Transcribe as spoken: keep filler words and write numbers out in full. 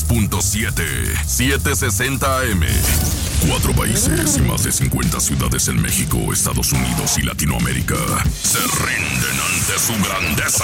tres punto siete, setecientos sesenta A M. Cuatro países y más de cincuenta ciudades en México, Estados Unidos y Latinoamérica se rinden ante su grandeza.